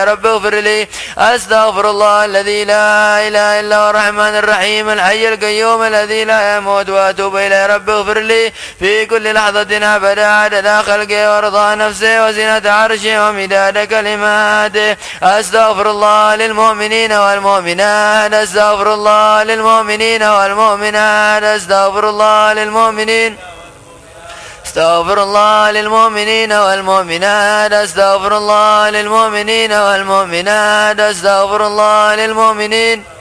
رب اغفر لي. أستغفر الله الذي لا إله إلا هو الرحمن الرحيم الحي القيوم الذي لا يموت وأتوب إليه. رب اغفر لي في كل لحظة أبدا عدد خلقه ورضا نفسه وزنة عرشه ومداد كلماته. أستغفر الله للمؤمنين والمؤمنات. أستغفر الله للمؤمنين والمؤمنات. أستغفر الله للمؤمنين. استغفر الله للمؤمنين والمؤمنات. استغفر الله للمؤمنين والمؤمنات. استغفر الله للمؤمنين